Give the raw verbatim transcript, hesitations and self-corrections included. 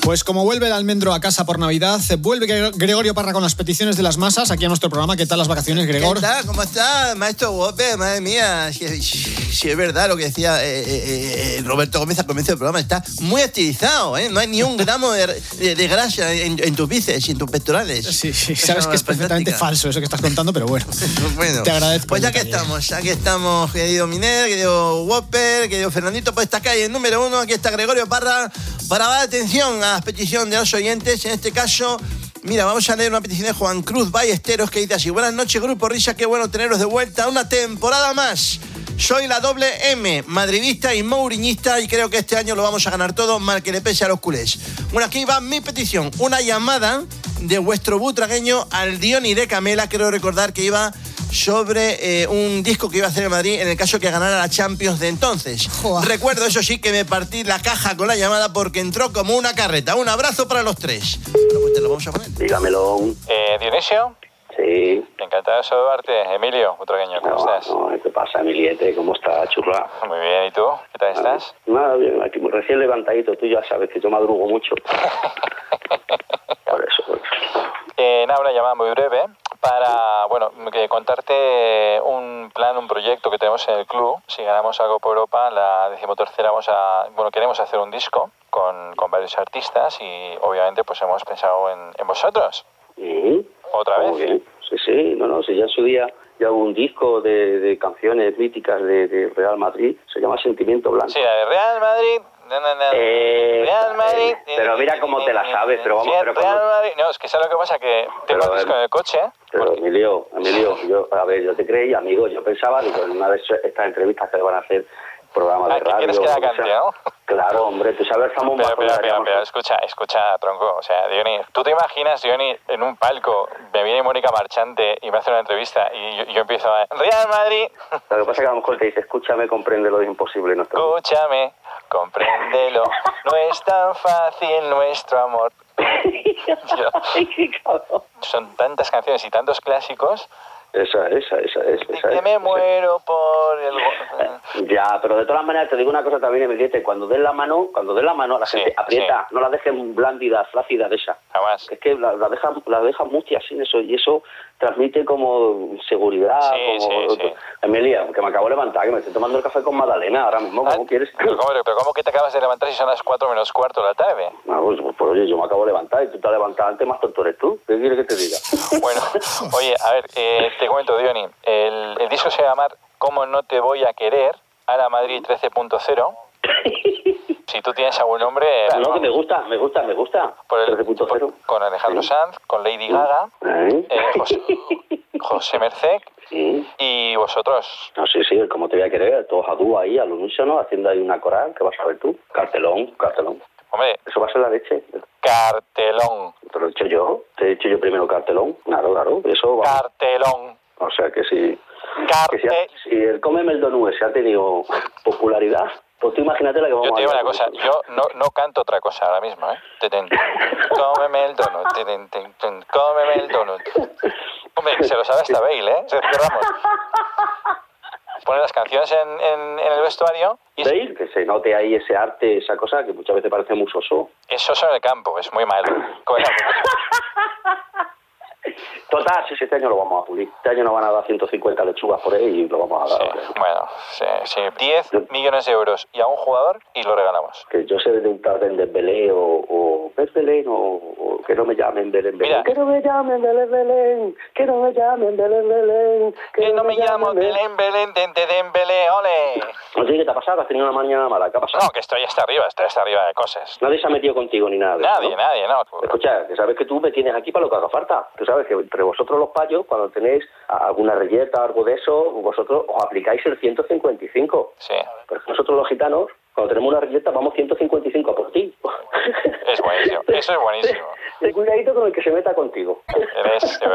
Pues como vuelve el almendro a casa por Navidad, vuelve Gregorio Parra con las peticiones de las masas aquí a nuestro programa. ¿Qué tal las vacaciones, Gregor? ¿Qué tal? ¿Cómo está, maestro Whopper? Madre mía, si, si, si es verdad lo que decía eh, eh, eh, Roberto Gómez al comienzo del programa, está muy estilizado, ¿eh? No hay ni un gramo de, de, de grasa en, en tus bíceps y en tus pectorales. Sí, sí, sabes que es perfectamente falso eso que estás contando, pero bueno, bueno, te agradezco. Pues ya que estamos, aquí estamos, querido Miner, querido Whopper, querido Fernandito, por esta calle número uno, aquí está Gregorio Parra para dar atención a las peticiones de los oyentes. En este caso, mira, vamos a leer una petición de Juan Cruz Ballesteros que dice así: buenas noches, Grupo Risa, qué bueno teneros de vuelta una temporada más. Soy la doble M, madridista y mouriñista, y creo que este año lo vamos a ganar todo, mal que le pese a los culés. Bueno, aquí va mi petición, una llamada de vuestro butragueño al Diony de Camela. Quiero recordar que iba sobre eh, un disco que iba a hacer en Madrid en el caso que ganara la Champions de entonces. Joder. Recuerdo, eso sí, que me partí la caja con la llamada porque entró como una carreta. Un abrazo para los tres. Bueno, pues te lo vamos a poner. Dígamelo. Eh, Dionisio. Sí. Encantado de saludarte. Emilio, butragueño, ¿cómo no, estás? No, ¿qué pasa, Emiliete? ¿Cómo estás, churra? Muy bien, ¿y tú? ¿Qué tal estás? Nada, bien, aquí recién levantadito. Tú ya sabes que yo madrugo mucho. Por eso, por eso. Eh, nada, una llamada muy breve para, bueno, que contarte un plan, un proyecto que tenemos en el club. Si ganamos algo por Europa, la decimotercera vamos a, bueno, queremos hacer un disco con, con varios artistas y obviamente pues hemos pensado en, en vosotros. ¿Mm? ¿Otra vez? Muy bien. Sí, sí, no, no, si ya en su día ya hubo un disco de, de canciones míticas de, de Real Madrid, se llama Sentimiento Blanco. Sí, la de Real Madrid. No, no, no. Eh, Real Madrid. Eh, pero mira cómo te la sabes, pero vamos, sí, pero Real cuando... Madrid. No, es que ¿sabes lo que pasa? Que tengo el disco en el coche. Pero porque... Emilio, Emilio, yo, a ver, yo te creí, amigo, yo pensaba, digo, en una de estas entrevistas que le van a hacer programas de ah, radio. ¿quieres que la cante, sea, no? Claro, hombre, tú sabes, estamos pero, más pero, pero, pero, pero, escucha, escucha, tronco, o sea, Diony, ¿tú te imaginas, Diony, en un palco, me viene Mónica Marchante y me hace una entrevista y yo, yo empiezo a... Real Madrid. Lo que pasa es que a lo mejor te dice, escúchame, compréndelo, es imposible nuestro Escúchame, compréndelo, no es tan fácil nuestro amor. Son tantas canciones y tantos clásicos. Esa, esa, esa, esa. Y esa que es, me esa. muero por el... Ya, pero de todas maneras te digo una cosa también, Emiliete, cuando des la mano, cuando des la mano, la gente sí, aprieta, sí. no la dejen blándida, flácida de esa. Jamás. Es que la, la deja, la deja mucha sin eso, y eso transmite como seguridad, sí, como... Sí, sí. Emilia, que me acabo de levantar, que me estoy tomando el café con Magdalena ahora mismo, ¿cómo ah, quieres? Pero ¿cómo, pero ¿cómo que te acabas de levantar si son las cuatro menos cuarto de la tarde? Ah, pues, pues oye, yo me acabo de levantar y tú te has levantado antes, más tonto eres tú. ¿Qué quieres que te diga? Bueno, oye, a ver, eh, te comento, Diony, el, el disco se va a llamar ¿Cómo no te voy a querer? A la Madrid trece punto cero. Si tú tienes algún nombre... No, no, que me gusta, me gusta, me gusta. Por el, trece punto cero. Por, con Alejandro ¿Sí? Sanz, con Lady Gaga, ¿Eh? eh, José, José Merced ¿Sí? y vosotros. No, sí, sí, como te voy a querer, todos a dúo ahí, al unísono, haciendo ahí una coral, que vas a ver tú. Cartelón, cartelón. Hombre, eso va a ser la leche. Cartelón. Te lo he dicho yo, te he dicho yo primero cartelón. Claro, claro, eso va. Cartelón. O sea que si, Carte... que si, ha, si el Cómeme el Donut se ha tenido popularidad, pues tú imagínate la que vamos a hacer. Yo te digo una cosa, yo no, no canto otra cosa ahora mismo, ¿eh? Teten, cómeme el donut, teten, teten, cómeme el donut. Hombre, se lo sabe hasta Bale, ¿eh? Sergio Ramos. Pone las canciones en, en, en el vestuario y... Bale, que se note ahí ese arte, esa cosa que muchas veces parece muy soso. Es soso en el campo, es muy malo. Total, si este año lo vamos a pulir. Este año nos van a dar ciento cincuenta lechugas por ahí y lo vamos a dar. Sí, bueno, sí, sí. diez millones de euros y a un jugador y lo regalamos. Que yo sé de un tal de Dembélé o, o Belén o, o que no me llamen Belén Belén. Mira. Que no me llamen Belén Belén. Que no me llamen Belén Belén. Que, que no me llamo Belén Belén, Dente Dembélé, ole. Oye, ¿qué te ha pasado? ¿Has tenido una mañana mala? ¿Qué ha pasado? No, que estoy hasta arriba, estoy hasta arriba de cosas. Nadie se ha metido contigo ni nada. Nadie, ¿no? nadie, no. Escucha, que sabes que tú me tienes aquí para lo que haga falta. Tú sabes que entre vosotros los payos, cuando tenéis alguna reyeta o algo de eso, vosotros os aplicáis el ciento cincuenta y cinco. Sí. Pero nosotros los gitanos, cuando tenemos una reyeta, vamos ciento cincuenta y cinco por ti. Es buenísimo, eso es buenísimo. Ten cuidadito con el que se meta contigo. Eres...